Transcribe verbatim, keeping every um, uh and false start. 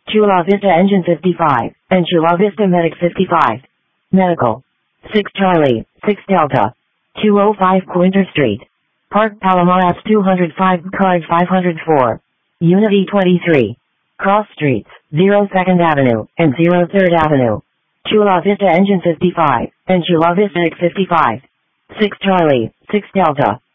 Chula Vista Engine fifty-five, and Chula Vista Medic fifty-five. Medical. six Charlie, six Delta. two oh five Quinter Street. Park Palomar Apps two oh five Card five oh four. Unity twenty-three. Cross Streets, zero second Avenue, and zero third Avenue. Chula Vista Engine fifty-five, and Chula Vista Medic fifty-five. six Charlie, six Delta.